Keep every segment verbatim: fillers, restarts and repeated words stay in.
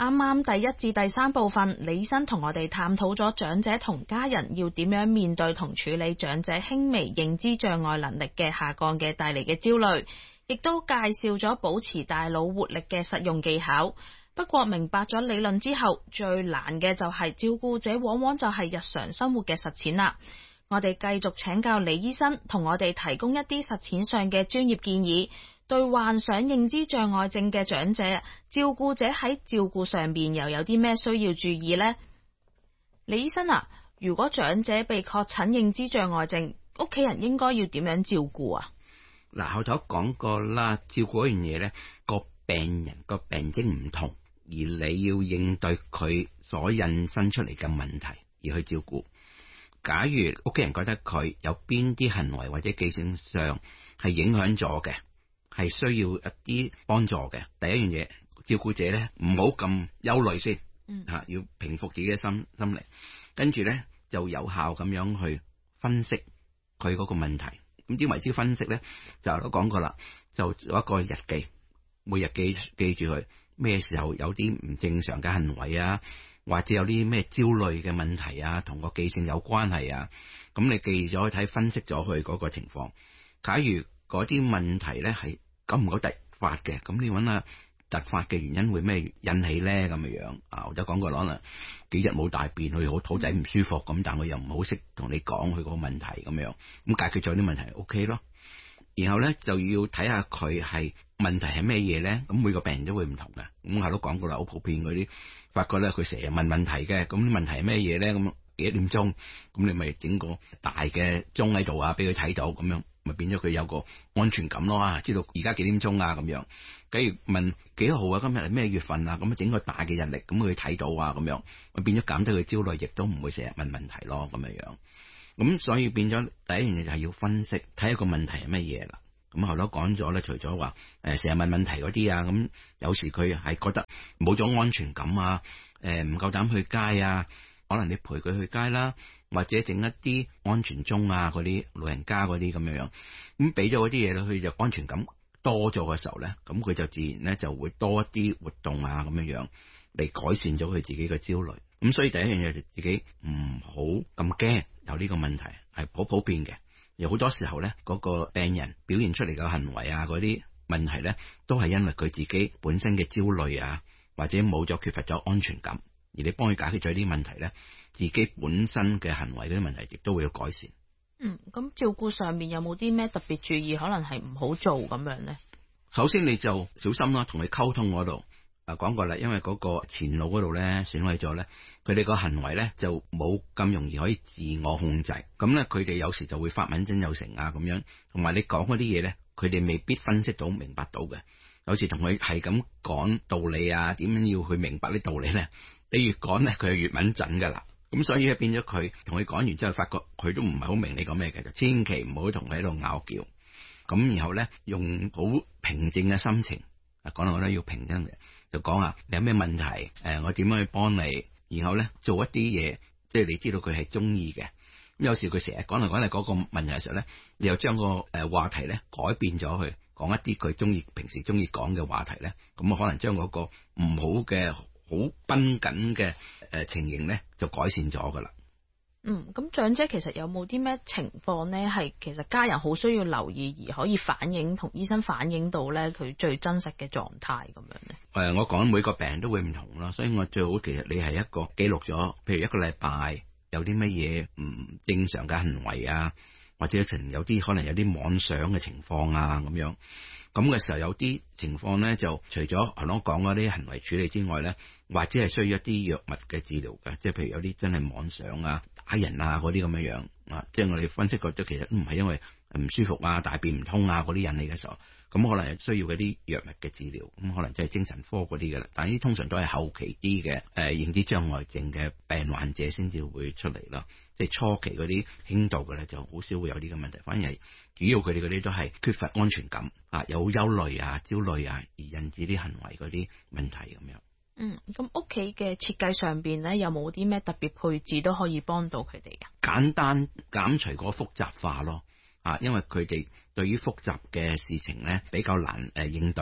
啱啱第一至第三部分，李醫生同我哋探討咗長者同家人要點樣面對同處理長者輕微認知障礙能力嘅下降嘅帶嚟嘅焦慮，亦都介紹咗保持大腦活力嘅實用技巧。不過明白咗理論之後，最難嘅就係照顧者往往就係日常生活嘅實踐啦。我哋繼續請教李醫生，同我哋提供一啲實踐上嘅專業建議。對患上認知障礙症嘅長者，照顧者喺照顧上面又有啲咩需要注意呢？李醫生啊，如果長者被確診認知障礙症，屋企人應該要點樣照顧啊？ 嗱，後頭講過啦，照顧一樣嘢咧，個病人個病徵唔同，而你要應對佢所引申出嚟嘅問題而去照顧。假如屋企人覺得佢有邊啲行為或者記性上係影響咗嘅，係需要一啲幫助嘅，第一樣嘢，照顧者咧唔好咁憂慮先，吓、嗯啊、要平復自己嘅心心靈，跟住咧就有效咁樣去分析佢嗰個問題。咁點為之分析咧？就都講過啦，就有一個日記，每日記記住佢咩時候有啲唔正常嘅行為啊，或者有啲咩焦慮嘅問題啊，同個記性有關係啊。咁你記咗去睇，分析咗佢嗰個情況。假如嗰啲問題咧係久唔久突發嘅，咁你揾下突發嘅原因會咩引起咧？咁嘅樣啊，我就講過攞啦，幾日冇大便，佢好肚仔唔舒服咁，但佢又唔好識同你講佢個問題咁樣，咁解決咗啲問題 OK 咯。然後咧就要睇下佢係問題係咩嘢咧？咁每個病人都會唔同嘅，咁我都講過啦，好普遍嗰啲發覺咧，佢成日問問題嘅，咁啲問題係咩嘢咧？咁幾點鐘？咁你咪整個大嘅鐘喺度啊，俾佢睇到咁樣。咪變咗佢有個安全感咯，啊，知道而家幾點鐘啊咁樣。假如問幾號啊，今日係咩月份啊，咁整個大嘅日曆，咁佢睇到啊咁樣，咪變咗減低佢焦慮，亦都唔會成日問問題咯咁樣樣。咁所以變咗第一樣嘢就係要分析，睇一個問題係乜嘢啦。咁後頭講咗咧，除咗話誒成日問問題嗰啲啊，咁有時佢係覺得冇咗安全感啊，誒唔夠膽去街啊。可能你陪佢去街啦，或者整一啲安全鐘啊，嗰啲老人家嗰啲咁樣樣，咁俾咗嗰啲嘢咧，佢就安全感多咗嘅時候咧，咁佢就自然咧就會多一啲活動啊，咁樣樣嚟改善咗佢自己嘅焦慮。咁所以第一樣嘢就自己唔好咁驚有呢個問題，係好普遍嘅。有好多時候咧，嗰個病人表現出嚟嘅行為啊，嗰啲問題咧，都係因為佢自己本身嘅焦慮啊，或者冇咗缺乏咗安全感。而你幫佢解決咗啲問題咧，自己本身嘅行為嗰啲問題亦都會有改善。 嗯，咁照顧上面有冇啲咩特別注意，可能係唔好做咁樣咧？ 首先你就小心啦，同佢溝通嗰度啊講過啦，因為嗰個前腦嗰度咧損毀咗咧，佢哋個行為咧就冇咁容易可以自我控制。咁咧佢哋有時就會發敏真有成啊咁樣，同埋你講嗰啲嘢咧，佢哋未必分析到明白到嘅。有時同佢係咁講道理啊，點樣要去明白啲道理咧？你越講咧，佢就越敏準噶啦。咁所以變咗佢同佢講完之後，發覺佢都唔係好明你講咩嘅，就千祈唔好同佢喺度拗撬。咁然後咧，用好平靜嘅心情，啊講嚟我都要平靜嘅，就講下你有咩問題，誒、呃、我點樣去幫你。然後咧做一啲嘢，即係你知道佢係中意嘅。咁有時佢成日講嚟講嚟嗰個問題嘅時候咧，你又將個誒話題咧改變咗去講一啲佢中意平時中意講嘅話題咧，咁啊可能將嗰個唔好嘅好繃緊嘅誒情形咧就改善咗噶啦。 嗯，咁長者其實有冇啲咩情況咧，係其實家人好需要留意而可以反映同醫生反映到咧佢最真實嘅狀態咁樣咧？誒、 呃，我講每個病人都會唔同啦，所以我最好其實你係一個記錄咗，譬如一個禮拜有啲乜嘢唔正常嘅行為啊，或者成有啲可能有啲妄想嘅情況啊咁樣。咁嘅時候有啲情況咧，就除咗頭先講嗰啲行為處理之外咧，或者係需要一啲藥物嘅治療嘅，即係譬如有啲真係妄想啊、打人啊嗰啲咁樣樣啊，即係我哋分析過咗，其實唔係因為唔舒服啊、大便唔通啊嗰啲引起嘅時候，咁可能係需要嗰啲藥物嘅治療，咁可能即係精神科嗰啲嘅啦。但係呢啲通常都係後期啲嘅誒認知障礙症嘅病患者先至會出嚟啦。即係初期嗰啲輕度嘅咧，就好少會有啲咁問題，反而係主要佢哋嗰啲都係缺乏安全感啊，有憂慮啊、焦慮啊，而引致啲行為嗰啲問題咁樣。 嗯，咁屋企嘅設計上邊咧，有冇啲咩特別配置都可以幫到佢哋啊？ 簡單減除個複雜化咯，啊，因為佢哋對於複雜嘅事情咧比較難誒應對嘅。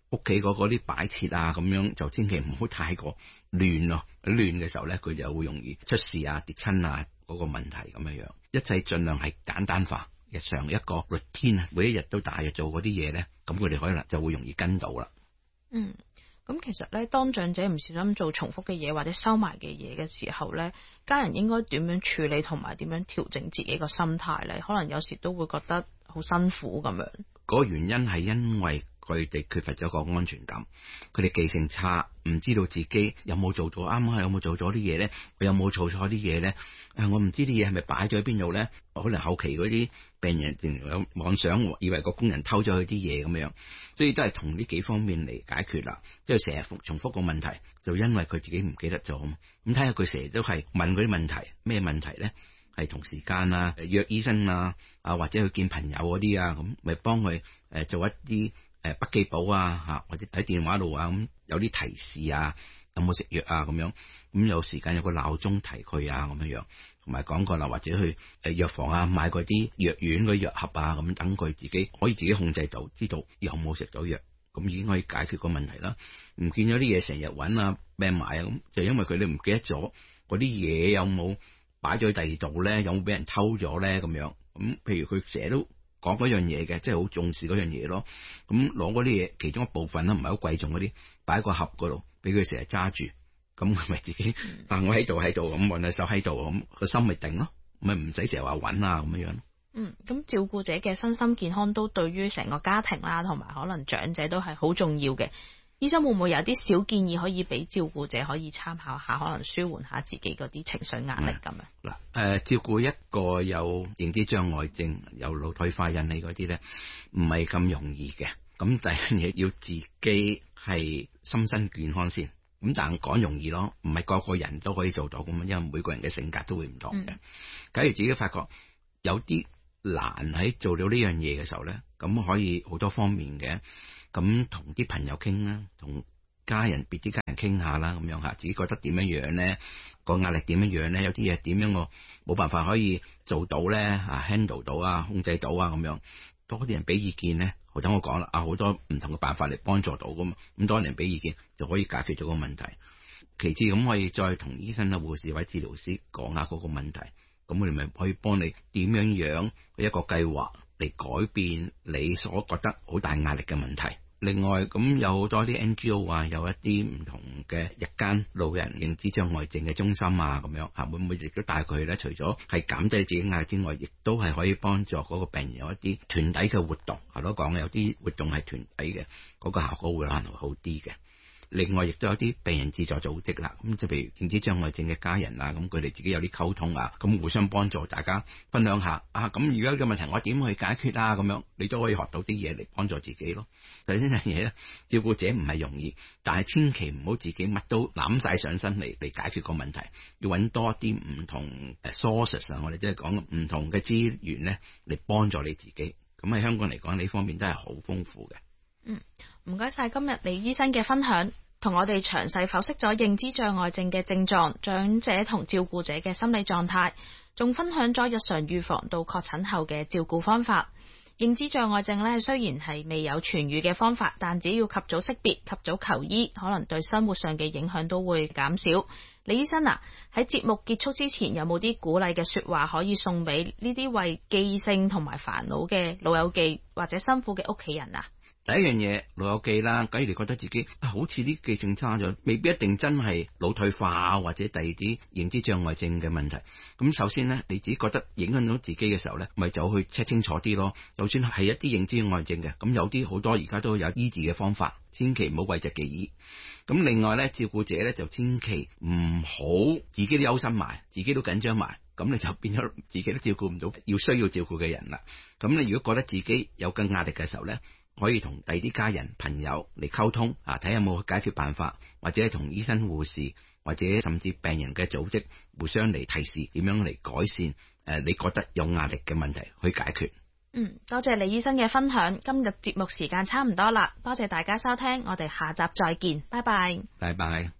屋企嗰嗰啲擺設啊，咁樣就千祈唔好太過亂咯。亂嘅時候咧，佢就會容易出事啊、跌親啊嗰個問題咁樣樣。一切盡量係簡單化，日常一個 routine 啊，每一日都大約做嗰啲嘢咧，咁佢哋可能就會容易跟到啦。 嗯。咁其實咧，當長者唔小心做重複嘅嘢或者收埋嘅嘢嘅時候咧，家人應該點樣處理同埋點樣調整自己個心態咧？可能有時都會覺得好辛苦咁樣。 嗰個原因係因為佢哋缺乏咗個安全感，佢哋記性差，唔知道自己有冇做咗啱啊，有冇做咗啲嘢咧，我有冇做錯啲嘢咧？啊，我唔知啲嘢係咪擺咗喺邊度咧？可能後期嗰啲病人仲有妄想，以為個工人偷咗佢啲嘢咁樣，所以都係同呢幾方面嚟解決啦。即係成日復重複個問題，就因為佢自己唔記得咗。咁睇下佢成日都係問嗰啲問題，咩問題咧？係同時間啊，約醫生啊，啊或者去見朋友嗰啲啊，咁咪幫佢誒做一啲誒筆記簿啊，嚇或者喺電話度啊，咁有啲提示啊，有冇食藥啊咁樣，咁有時間有個鬧鐘提佢啊咁樣樣，同埋講過啦，或者去誒藥房啊買嗰啲藥丸嗰啲藥盒啊，咁等佢自己可以自己控制到，知道有冇食到藥，咁已經可以解決個問題啦。唔見咗啲嘢成日揾啊病埋啊，咁就因為佢哋唔記得咗嗰啲嘢有冇擺咗喺第二度咧，有冇俾人偷咗咧咁樣。咁譬如佢成日都講嗰樣嘢嘅，即係好重視嗰樣嘢咯。咁攞嗰啲嘢，其中一部分啦，唔係好貴重嗰啲，擺喺個盒嗰度，俾佢成日揸住。咁佢咪自己啊，我喺度喺度咁，揾隻手喺度咁，個心咪定咯，咪唔使成日話揾啊咁樣樣。 嗯，咁照顧者嘅身心健康都對於成個家庭啦，同埋可能長者都係好重要嘅。醫生會唔會有啲小建議可以俾照顧者可以參考下，可能舒緩下自己嗰啲情緒壓力咁樣？嗱、 嗯，誒、呃，照顧一個有認知障礙症、有腦退化引起嗰啲咧，唔係咁容易嘅。咁第一樣嘢要自己係心身健康先。咁但係講容易咯，唔係個個人都可以做到咁，因為每個人嘅性格都會唔同嘅。假如自己發覺有啲難喺做到呢樣嘢嘅時候咧，咁可以好多方面嘅。咁同啲朋友傾啦，同家人別啲家人傾下啦，咁樣吓，自己覺得點樣樣咧，個壓力點樣樣咧，有啲嘢點樣我冇辦法可以做到咧，啊 handle 到啊，控制到啊，咁樣多啲人俾意見咧，頭先我講啦，啊好多唔同嘅辦法嚟幫助到噶嘛，咁多人俾意見就可以解決咗個問題。其次咁可以再同醫生啊、護士或者治療師講下嗰個問題，咁我哋咪可以幫你點樣樣一個計劃嚟改變你所覺得好大壓力嘅問題。另外咁有好多啲 N G O 啊，有一啲唔同嘅日間老人認知障礙症嘅中心啊，咁樣嚇，會唔會亦都帶佢咧？除咗係減低自己壓力之外，亦都係可以幫助嗰個病人有一啲團體嘅活動。頭先講有啲活動係團體嘅，嗰個效果會可能會好啲嘅。另外亦都有啲病人自助組織啦，咁就譬如認知障礙症嘅家人啊，咁佢哋自己有啲溝通啊，咁互相幫助，大家分享下啊，咁而家嘅問題我點去解決啊？咁樣你都可以學到啲嘢嚟幫助自己咯。第三樣嘢咧，照顧者唔係容易，但係千祈唔好自己乜都攬晒上身嚟嚟解決個問題，要揾多啲唔同誒 sources 啊，我哋即係講唔同嘅資源咧嚟幫助你自己。咁喺香港嚟講，呢方面都係好豐富嘅。嗯， 唔該晒今日李醫生嘅分享，同我哋詳細剖析咗認知障礙症嘅症狀、長者同照顧者嘅心理狀態，仲分享咗日常預防到確診後嘅照顧方法。認知障礙症咧，雖然係未有痊癒嘅方法，但只要及早識別、及早求醫，可能對生活上嘅影響都會減少。李醫生啊，喺節目結束之前，有冇啲鼓勵嘅說話可以送俾呢啲為記性同埋煩惱嘅老友記或者辛苦嘅屋企人啊？ 第一樣嘢老友記啦，假如你覺得自己、啊、好似啲記性差咗，未必一定真係腦退化或者第二啲認知障礙症嘅問題。咁首先咧，你自己覺得影響到自己嘅時候咧，咪就去 check 清楚啲咯。就算係一啲認知障礙症嘅，咁有啲好多而家都有醫治嘅方法，千祈唔好諱疾忌醫。咁另外咧，照顧者咧就千祈唔好自己都憂心埋，自己都緊張埋，咁你就變咗自己都照顧唔到要需要照顧嘅人啦。咁你如果覺得自己有更壓力嘅時候咧，可以同第二啲家人朋友嚟溝通啊，睇下有冇解決辦法，或者係同醫生護士或者甚至病人嘅組織互相嚟提示點樣嚟改善誒，你覺得有壓力嘅問題去解決。 嗯，多謝李醫生嘅分享，今日節目時間差唔多啦，多謝大家收聽，我哋下集再見，拜拜。 拜拜。